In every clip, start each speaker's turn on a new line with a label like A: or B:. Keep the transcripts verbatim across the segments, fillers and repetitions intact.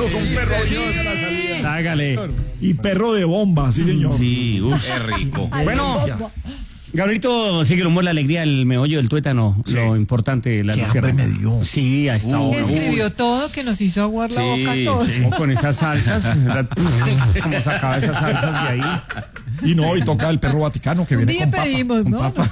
A: Vámonos con perro avión. Hágale. Y perro de bomba, sí, señor.
B: Sí, uf.
C: Qué rico.
B: Bueno, Gabrielito, sigue el humor, la alegría, el meollo del tuétano, sí. Lo importante, la
A: Qué hambre me dio.
B: Sí, a esta hora.
D: Escribió todo, que nos hizo aguar la
B: sí,
D: boca a todos.
B: Sí. Con esas salsas, como sacaba esas salsas de ahí.
A: Y no, y toca el perro Vaticano que
D: Un
A: viene
D: día
A: con papa.
D: pedimos,
A: Con
D: ¿no?
A: papa.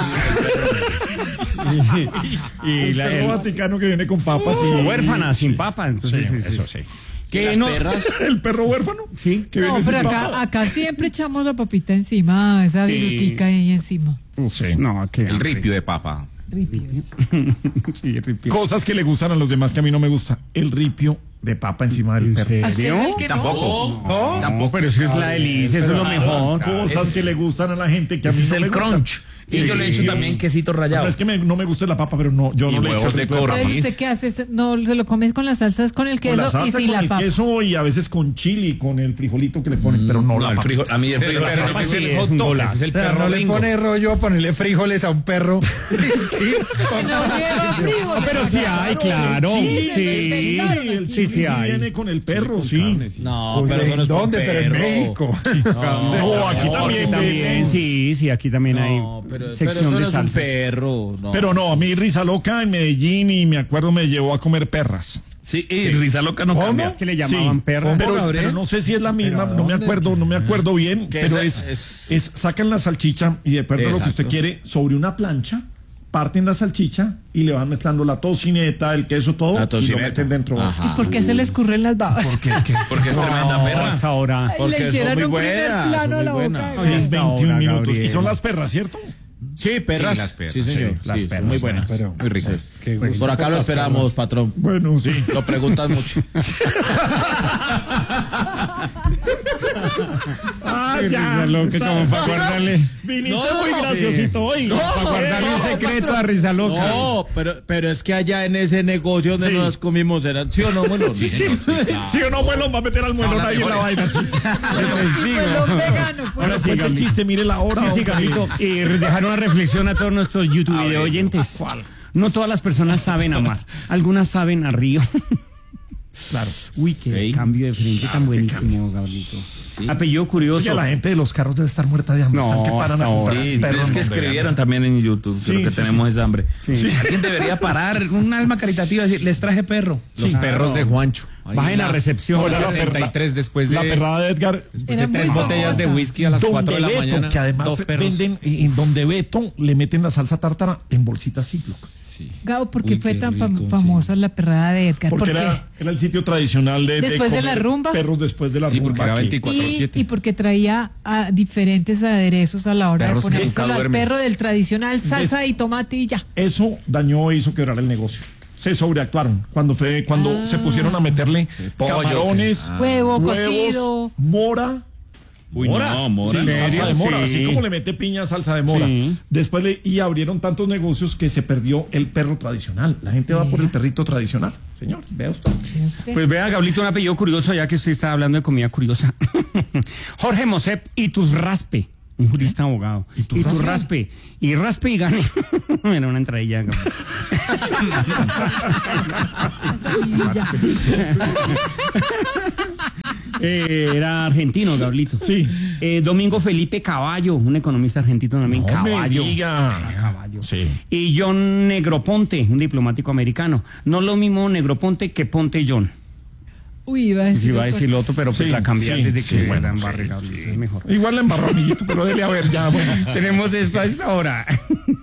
B: Sí. Y
A: el
B: la,
A: perro
B: el,
A: Vaticano que viene con papas y
B: huérfana,
A: sí.
B: sin papa. Entonces,
A: Sí,
B: sí,
A: eso
B: sí.
A: sí.
B: ¿Qué no?
A: ¿El perro huérfano?
B: Sí.
A: Que
D: No,
A: viene
D: pero
A: sin
D: acá,
A: papa.
D: acá siempre echamos la papita encima, esa
B: Sí.
D: virutica ahí encima.
A: Sí.
B: No, que
C: El ripio de papa.
B: Sí, ripio.
A: Cosas que le gustan a los demás que a mí no me gusta. El ripio de papa encima del perro.
D: ¿A usted es el que no?
C: Tampoco.
A: No,
B: Tampoco, pero eso es la delicia, eso es lo mejor.
A: Cosas que le gustan a la gente que a mí
B: Ese
A: no
B: es
A: me
B: el
A: gustan.
B: crunch.
C: Y yo le echo también quesito
A: No,
C: rallado.
A: es que me- no me gusta la papa, pero no, yo
C: Y
A: no le echo
C: huevos
A: el
C: de
A: ripio
C: cobra.
A: papa.
D: Entonces, ¿usted qué hace? ¿Se- No, se lo comes con las salsas, con el
A: Con la
D: queso y
A: salsa,
D: sin
A: con
D: la
A: el
D: papa.
A: queso y a veces con chili, con el frijolito que le ponen, pero no,
C: No,
A: la
C: el
A: papa.
C: frijol, a mí el frijol
B: Pero
C: no
B: sí
C: es el
B: es
C: hot
B: un
C: dog,
B: golazo.
C: es el
E: O sea,
C: perro
E: no le
C: gringo.
E: pone rollo a ponerle frijoles a un perro. Sí,
D: Que no lleva frijoles.
B: Pero sí hay, claro.
D: Sí,
B: Sí,
D: inventaron
A: el
B: sí,
A: chili
B: sí
A: sí
B: hay.
A: viene con el perro, sí.
C: No,
E: Pues,
C: pero
E: ¿de
C: eso no es con
E: dónde? Pero en
C: perro.
E: México.
A: No, aquí también,
B: también, sí, sí, aquí también hay
C: No, pero, pero
B: sección
C: eso no
B: de
C: es un
B: salsas.
C: perro. No.
A: Pero no, a mí Risa Loca en Medellín y me acuerdo me llevó a comer perras.
C: Sí, y Risa Loca no
E: ¿Cómo?
C: cambia.
B: Que le llamaban
A: Sí,
B: perra.
E: ¿Cómo,
A: Pero,
E: Gabriel?
A: pero no sé si es la misma,
E: ¿Pero
A: no me
E: dónde?
A: acuerdo, no me acuerdo bien,
C: Que
A: pero
C: esa-
A: es,
C: es-
A: es sacan la salchicha y de acuerdo a lo que usted
C: Exacto.
A: quiere sobre una plancha, parten la salchicha y le van mezclando la tocineta, el queso, todo
C: La
A: y lo
C: tocineta.
A: meten dentro.
C: Ajá.
D: ¿Y por qué se le escurren las babas?
A: Porque ¿qué?
C: Porque es tremenda
B: No,
C: perra.
B: hasta ahora.
C: Porque
D: Le
C: son
D: hicieron
C: muy
D: un primer
C: buenas,
D: plano
C: son
D: a
C: muy
D: la boca
C: buenas.
D: de-
A: Sí, es
B: Hasta
A: veintiún
B: ahora,
A: minutos.
B: Gabriel.
A: Y son las perras, ¿cierto?
C: Sí, perras. Sí, las perras, Sí, señor.
A: sí, las
C: Sí,
A: perras,
C: muy buenas.
E: pero-
C: muy ricas.
E: Qué gusto
C: Por acá
E: con
C: lo
E: las
C: esperamos,
E: perras.
C: patrón.
A: Bueno, sí.
C: Lo preguntan mucho.
A: Ah,
B: Qué risa loca, como para guardarle.
A: Viniste
C: No,
A: muy graciosito hoy.
B: Para guardarle un secreto a Risa Loca.
C: No, pero, pero es que allá en ese negocio donde
A: Sí.
C: nos comimos, ¿era, ¿sí o no, bueno? Sí, señor.
A: Sí o no, muelón, va a meter al muelón ahí en la vaina. Sí.
B: Les digo.
D: Los veganos, pues.
A: Ahora sí,
B: Cuenta
A: el
B: el
A: chiste, mire la hora.
B: Sí, sí,
A: hombre.
B: Gabrielito, y dejar una reflexión a todos nuestros YouTube video oyentes. No todas las personas saben amar. Algunas saben a río.
A: Claro.
B: Uy, qué
C: Sí.
B: cambio de frente tan buenísimo, Gabrielito. Apellido curioso.
A: Oye, la gente de los carros debe estar muerta de hambre.
B: No,
A: Están que paran
B: hasta
A: a comprar
B: ahora.
C: Sí,
A: perros,
C: es que
A: no,
C: escribieron
A: veganos.
C: también en YouTube
A: Sí,
C: lo que
A: sí,
C: tenemos es hambre.
B: Sí.
C: Alguien debería parar, un alma caritativa, decir, les traje perro. Los
B: Sí,
C: perros
B: claro.
C: de Juancho. Ahí
B: Bajen
C: en
B: a
C: la-
B: recepción.
C: Hola,
A: la
C: sesenta y
A: perra-
C: tres después de,
A: La perrada de Edgar.
C: después de
D: Era
C: tres
D: muy
C: botellas de
D: famosa.
C: whisky a las cuatro de la
A: Beto,
C: mañana.
A: que además
C: dos perros.
A: venden, en donde Beto le meten la salsa tártara en bolsitas Ziploc.
C: Sí.
D: Gabo, ¿por qué
C: Uy,
D: fue
C: qué
D: tan fam-
C: rico, sí.
D: famosa la perrada de Edgar?
A: Porque
D: ¿Por
A: era, era el sitio tradicional de,
D: ¿Después de la
A: comer
D: rumba?
A: perros después de la
C: Sí,
A: rumba.
C: porque era
A: aquí.
C: veinticuatro
D: qué? Y,
C: siete.
D: y porque traía a diferentes aderezos a la hora
C: Perros
D: de
C: que
D: ponérselo
C: nunca
D: al
C: duermen.
D: perro del tradicional salsa y tomate y ya.
A: Eso dañó e hizo quebrar el negocio. Se sobreactuaron cuando fue cuando
D: Ah.
A: se pusieron a meterle
C: pollo,
A: camarones,
C: que- ah.
D: Huevo
A: huevos,
D: cocido.
A: mora.
C: Uy, no, mora.
A: Sí,
C: ¿En
A: salsa
B: serio?
A: de mora,
B: Sí.
A: así como le mete piña, salsa de mora.
B: Sí.
A: Después le, y abrieron tantos negocios que se perdió el perro tradicional. La gente va por el perrito tradicional. Señor, vea usted.
B: Pues vea, Gabrielito, un apellido curioso, ya que usted está hablando de comida curiosa. Jorge Mosep Iturraspe, un jurista abogado.
A: ¿Iturraspe?
B: Iturraspe. Y raspe y gane. Era una entradilla. Gabriel. Eh, era argentino, Gabrielito.
A: Sí.
B: Eh, Domingo Felipe Caballo, un economista argentino también.
A: No me
B: Caballo.
A: diga.
B: Caballo.
A: Sí.
B: Y John Negroponte, un diplomático americano. No lo mismo Negroponte que Ponte John.
D: Uy, iba a decir.
B: Sí, iba a
D: otra
B: decir lo otro, pero pues
A: Sí,
B: la cambié
A: sí,
B: antes de
A: sí,
B: que
A: bueno,
B: fuera en
A: sí,
B: barriga.
A: sí.
B: Es mejor.
A: Igual la embarró, amiguito, pero dele a ver ya. Bueno.
B: Tenemos esto a esta hora.